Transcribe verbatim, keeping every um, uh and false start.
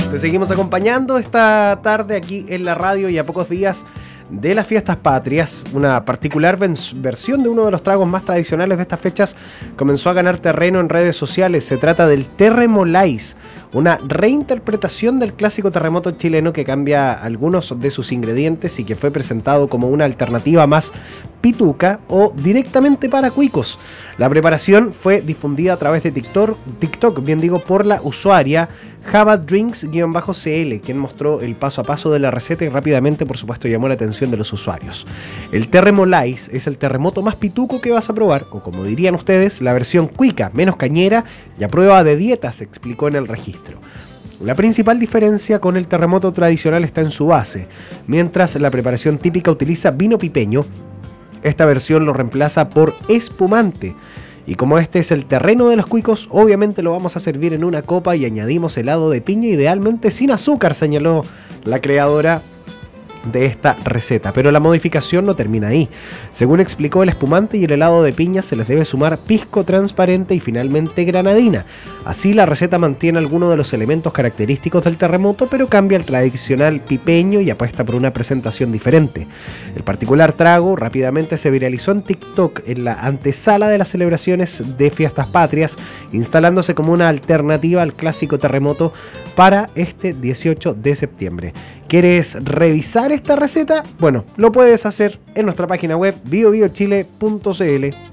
Te seguimos acompañando esta tarde aquí en la radio y a pocos días de las fiestas patrias. Una particular versión de uno de los tragos más tradicionales de estas fechas comenzó a ganar terreno en redes sociales. Se trata del Terremolais, una reinterpretación del clásico terremoto chileno que cambia algunos de sus ingredientes y que fue presentado como una alternativa más pituca o directamente para cuicos. La preparación fue difundida a través de TikTok, TikTok bien digo, por la usuaria Java Drinks-C L, quien mostró el paso a paso de la receta y rápidamente, por supuesto, llamó la atención de los usuarios. El Terremolais es el terremoto más pituco que vas a probar, o como dirían ustedes, la versión cuica, menos cañera y a prueba de dieta, se explicó en el registro. La principal diferencia con el terremoto tradicional está en su base. Mientras la preparación típica utiliza vino pipeño, esta versión lo reemplaza por espumante. Y como este es el terreno de los cuicos, obviamente lo vamos a servir en una copa y añadimos helado de piña, idealmente sin azúcar, señaló la creadora de esta receta. Pero la modificación no termina ahí. Según explicó, el espumante y el helado de piña se les debe sumar pisco transparente y finalmente granadina. Así la receta mantiene algunos de los elementos característicos del terremoto, pero cambia el tradicional pipeño y apuesta por una presentación diferente. El particular trago rápidamente se viralizó en TikTok en la antesala de las celebraciones de fiestas patrias, instalándose como una alternativa al clásico terremoto para este dieciocho de septiembre. ¿Quieres revisar esta receta? Bueno, lo puedes hacer en nuestra página web bio bio chile punto c l.